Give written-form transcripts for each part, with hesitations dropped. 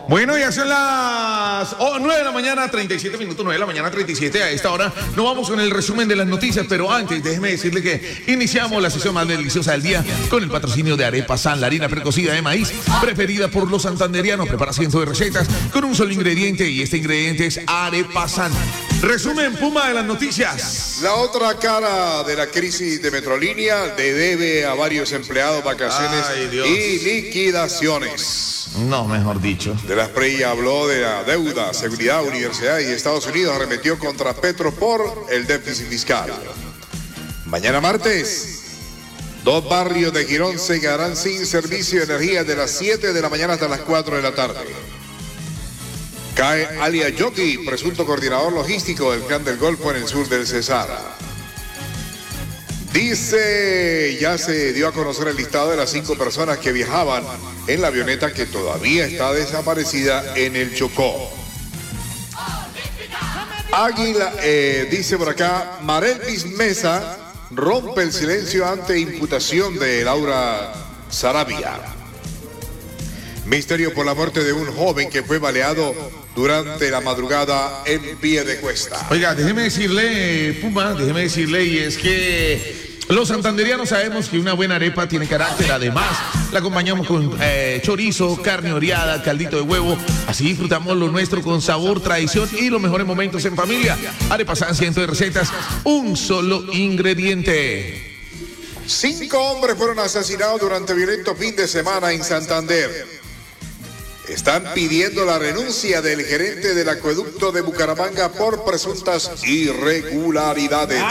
Bueno, ya son las 9 de la mañana, 37 minutos, 9 de la mañana, 37. A esta hora nos vamos con el resumen de las noticias, pero antes déjeme decirle que iniciamos la sesión más deliciosa del día con el patrocinio de Arepa San, la harina precocida de maíz, preferida por los santanderianos. Prepara cientos de recetas con un solo ingrediente y este ingrediente es Arepa San. Resumen Puma de las noticias. La otra cara de la crisis de Metrolínea debe a varios empleados vacaciones y liquidaciones. No, mejor dicho. De la Esprey habló de la deuda, seguridad, universidad y Estados Unidos arremetió contra Petro por el déficit fiscal. Mañana martes, 2 barrios de Girón se quedarán sin servicio de energía de las 7 de la mañana hasta las 4 de la tarde. Cae Alia Yoki, presunto coordinador logístico del Clan del Golfo en el sur del Cesar. Dice, ya se dio a conocer el listado de las 5 personas que viajaban en la avioneta que todavía está desaparecida en el Chocó. Águila, dice por acá, Marelvis Mesa rompe el silencio ante imputación de Laura Sarabia. Misterio por la muerte de un joven que fue baleado durante la madrugada en Piedecuesta. Oiga, déjeme decirle, Puma, y es que los santanderianos sabemos que una buena arepa tiene carácter. Además, la acompañamos con chorizo, carne oreada, caldito de huevo. Así disfrutamos lo nuestro con sabor, tradición y los mejores momentos en familia. Arepa San, cientos de recetas, un solo ingrediente. 5 hombres fueron asesinados durante violento fin de semana en Santander. Están pidiendo la renuncia del gerente del acueducto de por presuntas irregularidades.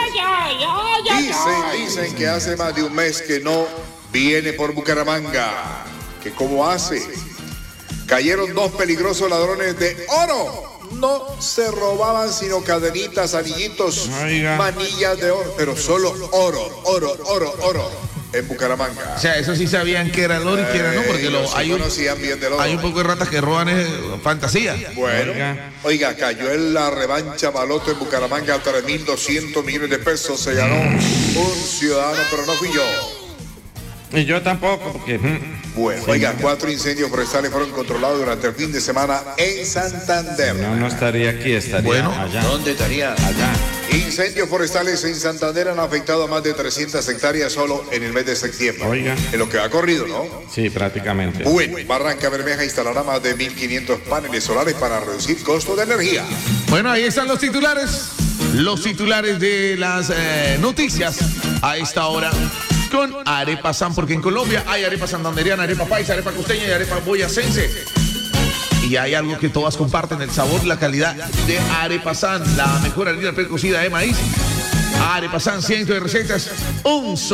Dicen que hace más de un mes que no viene por Bucaramanga. ¿Que cómo hace? Cayeron 2 peligrosos ladrones de oro. No se robaban sino cadenitas, anillitos, manillas de oro, pero solo oro. En Bucaramanga. O sea, eso sí sabían que era el oro y que era no, porque hay un poco de ratas que roban fantasía. Bueno, oiga, cayó en la revancha Baloto en Bucaramanga, 3.200 millones de pesos se ganó un ciudadano, pero no fui yo. Y yo tampoco, porque... Bueno, oiga, 4 incendios forestales fueron controlados durante el fin de semana en Santander. No estaría aquí, estaría allá. ¿Dónde estaría? Allá. Incendios forestales en Santander han afectado a más de 300 hectáreas solo en el mes de septiembre. Oiga. En lo que ha corrido, ¿no? Sí, prácticamente. Bueno, Barranca Bermeja instalará más de 1.500 paneles solares para reducir costos de energía. Bueno, ahí están los titulares. Los titulares de las noticias a esta hora. Con Arepa San, porque en Colombia hay arepa santanderiana, arepa paisa, arepa costeña y arepa boyacense. Y hay algo que todas comparten, el sabor, la calidad de Arepa San, la mejor harina precocida de maíz. Arepa San, cientos de recetas, un solo